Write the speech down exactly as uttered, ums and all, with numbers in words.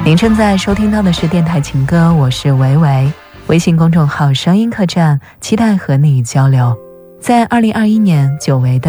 您正在收听到的是电台情歌，我是维维，微信公众号声音客栈，期待和你交流。在二零二一年，久违的